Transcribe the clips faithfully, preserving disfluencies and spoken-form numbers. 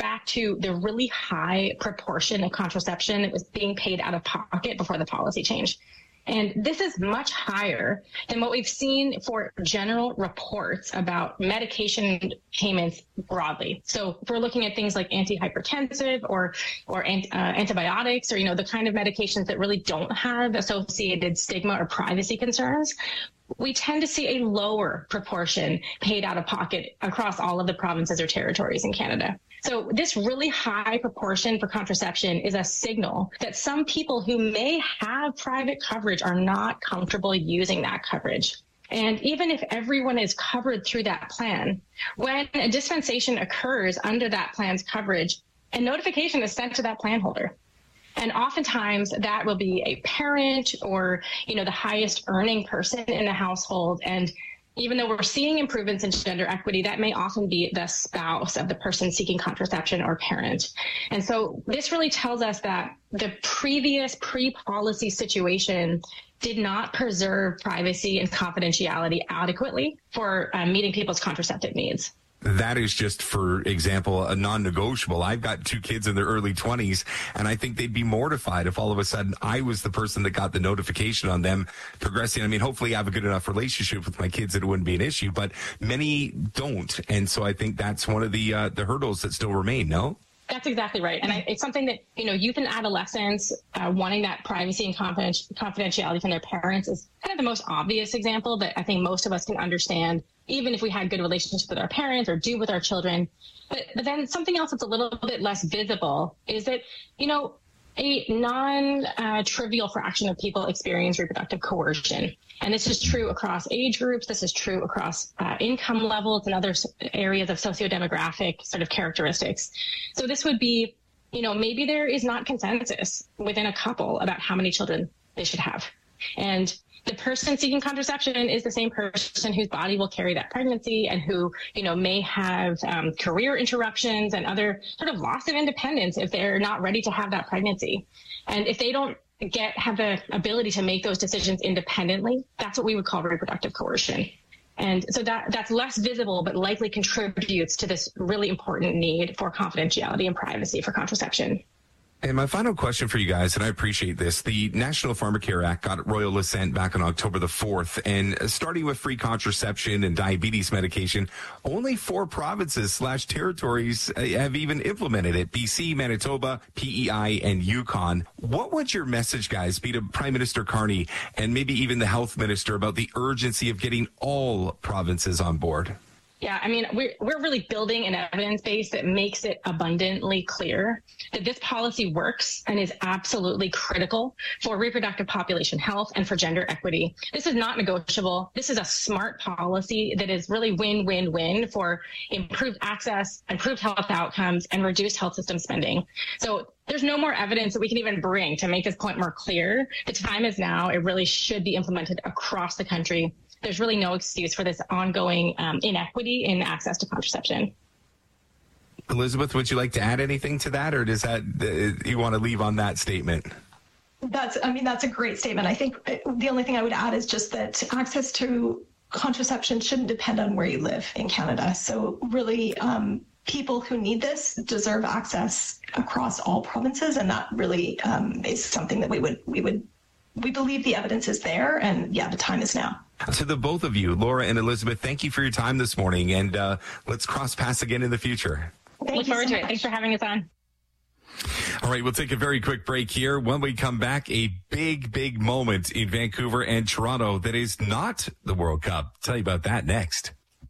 back to the really high proportion of contraception that was being paid out of pocket before the policy change. And this is much higher than what we've seen for general reports about medication payments broadly. So if we're looking at things like antihypertensive or or uh, antibiotics, or, you know, the kind of medications that really don't have associated stigma or privacy concerns, we tend to see a lower proportion paid out of pocket across all of the provinces or territories in Canada. So this really high proportion for contraception is a signal that some people who may have private coverage are not comfortable using that coverage. And even if everyone is covered through that plan, when a dispensation occurs under that plan's coverage, a notification is sent to that plan holder. And oftentimes that will be a parent or, you know, the highest earning person in the household. And even though we're seeing improvements in gender equity, that may often be the spouse of the person seeking contraception or parent. And so this really tells us that the previous pre-policy situation did not preserve privacy and confidentiality adequately for uh, meeting people's contraceptive needs. That is just, for example, a non-negotiable. I've got two kids in their early twenties, and I think they'd be mortified if all of a sudden I was the person that got the notification on them progressing. I mean, hopefully I have a good enough relationship with my kids that it wouldn't be an issue, but many don't. And so I think that's one of the uh, the hurdles that still remain, no? That's exactly right. And I, it's something that, you know, youth and adolescents uh, wanting that privacy and confidenti- confidentiality from their parents is kind of the most obvious example that I think most of us can understand, even if we had good relationships with our parents or do with our children. But, but then something else that's a little bit less visible is that, you know, a non-trivial uh, fraction of people experience reproductive coercion. And this is true across age groups. This is true across uh, income levels and other areas of sociodemographic sort of characteristics. So this would be, you know, maybe there is not consensus within a couple about how many children they should have. And the person seeking contraception is the same person whose body will carry that pregnancy and who, you know, may have um, career interruptions and other sort of loss of independence if they're not ready to have that pregnancy. And if they don't get have the ability to make those decisions independently, that's what we would call reproductive coercion. And so that that's less visible, but likely contributes to this really important need for confidentiality and privacy for contraception. And my final question for you guys, and I appreciate this, the National Pharmacare Act got royal assent back on October the fourth, and starting with free contraception and diabetes medication, only four provinces slash territories have even implemented it: B C, Manitoba, P E I, and Yukon. What would your message, guys, be to Prime Minister Carney and maybe even the Health Minister about the urgency of getting all provinces on board? Yeah, I mean, we're, we're really building an evidence base that makes it abundantly clear that this policy works and is absolutely critical for reproductive population health and for gender equity. This is not negotiable. This is a smart policy that is really win-win-win for improved access, improved health outcomes, and reduced health system spending. So there's no more evidence that we can even bring to make this point more clear. The time is now. It really should be implemented across the country. There's really no excuse for this ongoing um, inequity in access to contraception. Elizabeth, would you like to add anything to that, or does that uh, you want to leave on that statement? That's, I mean, that's a great statement. I think the only thing I would add is just that access to contraception shouldn't depend on where you live in Canada. So really, um, people who need this deserve access across all provinces, and that really um, is something that we would we would we believe the evidence is there, and yeah, the time is now. To the both of you, Laura and Elizabeth, thank you for your time this morning, and uh, let's cross paths again in the future. Thank Look forward so to it. Thanks for having us on. All right, we'll take a very quick break here. When we come back, a big, big moment in Vancouver and Toronto that is not the World Cup. I'll tell you about that next.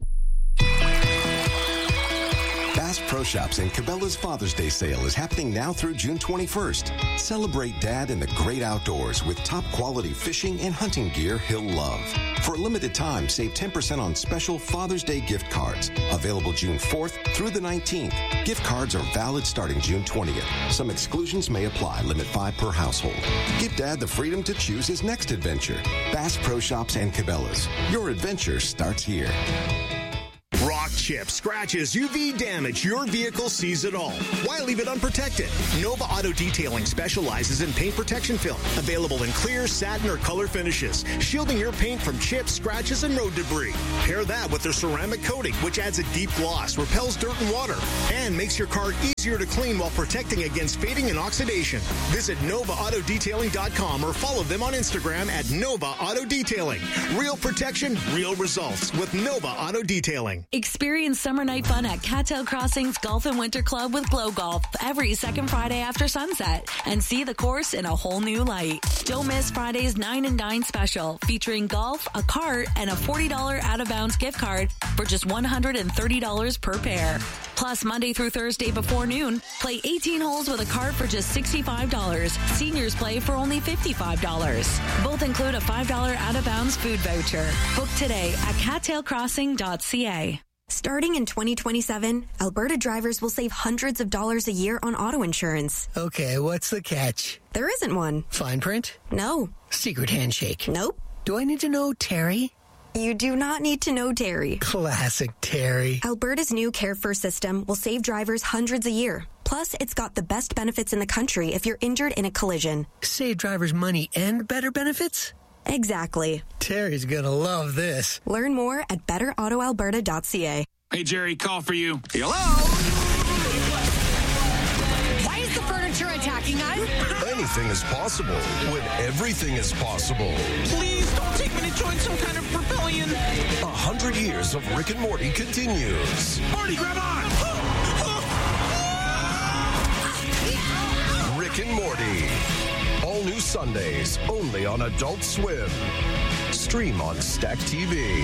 Bass Pro Shops and Cabela's Father's Day sale is happening now through June twenty-first. Celebrate Dad in the great outdoors with top quality fishing and hunting gear he'll love. For a limited time, save ten percent on special Father's Day gift cards. Available June fourth through the nineteenth. Gift cards are valid starting June twentieth. Some exclusions may apply. Limit five per household. Give Dad the freedom to choose his next adventure. Bass Pro Shops and Cabela's. Your adventure starts here. Rock chips, scratches, U V damage, your vehicle sees it all. Why leave it unprotected? Nova Auto Detailing specializes in paint protection film, available in clear, satin, or color finishes, shielding your paint from chips, scratches, and road debris. Pair that with their ceramic coating, which adds a deep gloss, repels dirt and water, and makes your car easier to clean while protecting against fading and oxidation. Visit nova auto detailing dot com or follow them on Instagram at Nova Auto Detailing. Real protection, real results with Nova Auto Detailing. Experience summer night fun at Cattail Crossings Golf and Winter Club with Glow Golf every second Friday after sunset and see the course in a whole new light. Don't miss Friday's nine and dine special featuring golf, a cart, and a forty dollars out-of-bounds gift card for just one hundred thirty dollars per pair. Plus, Monday through Thursday before noon, play eighteen holes with a cart for just sixty-five dollars. Seniors play for only fifty-five dollars. Both include a five dollars out-of-bounds food voucher. Book today at cattail crossing dot c a. Starting in twenty twenty-seven, Alberta drivers will save hundreds of dollars a year on auto insurance. Okay, what's the catch? There isn't one. Fine print? No. Secret handshake? Nope. Do I need to know Terry? You do not need to know Terry. Classic Terry. Alberta's new Care First system will save drivers hundreds a year. Plus, it's got the best benefits in the country if you're injured in a collision. Save drivers money and better benefits? Exactly. Terry's gonna love this. Learn more at better auto alberta dot c a. Hey, Jerry, call for you. Hello? Why is the furniture attacking us? Anything is possible when everything is possible. Please don't take me to join some kind of rebellion. A hundred years of Rick and Morty continues. Morty, grab on! Rick and Morty. All new Sundays, only on Adult Swim. Stream on Stack T V.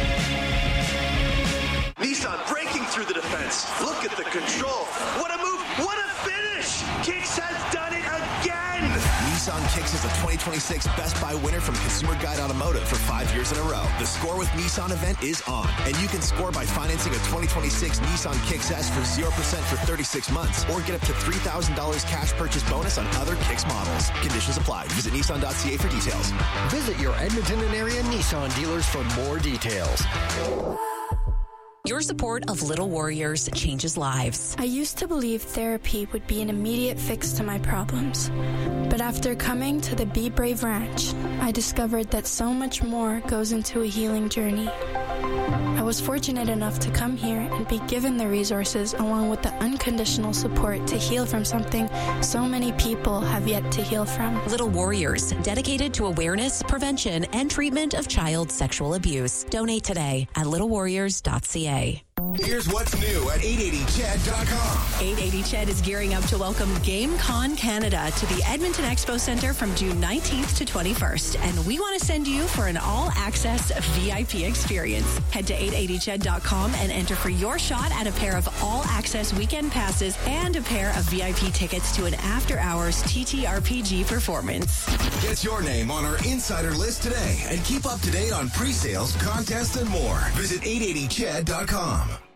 Nissan breaking through the defense. Look at the control. What a move. What a finish. Kicks has done it again. Nissan Kicks is the twenty twenty-six Best Buy winner from Consumer Guide Automotive for five years in a row. The Score with Nissan event is on, and you can score by financing a twenty twenty-six Nissan Kicks S for zero percent for thirty-six months, or get up to three thousand dollars cash purchase bonus on other Kicks models. Conditions apply. Visit nissan dot c a for details. Visit your Edmonton and area Nissan dealers for more details. Your support of Little Warriors changes lives. I used to believe therapy would be an immediate fix to my problems. But after coming to the Be Brave Ranch, I discovered that so much more goes into a healing journey. I was fortunate enough to come here and be given the resources along with the unconditional support to heal from something so many people have yet to heal from. Little Warriors, dedicated to awareness, prevention, and treatment of child sexual abuse. Donate today at little warriors dot c a. Here's what's new at eight eighty C H E D dot com. eight eighty C H E D is gearing up to welcome GameCon Canada to the Edmonton Expo Centre from June nineteenth to twenty-first. And we want to send you for an all-access V I P experience. Head to eight eighty C H E D dot com and enter for your shot at a pair of all-access weekend passes and a pair of V I P tickets to an after-hours T T R P G performance. Get your name on our insider list today and keep up to date on pre-sales, contests, and more. Visit eight eighty C H E D dot com.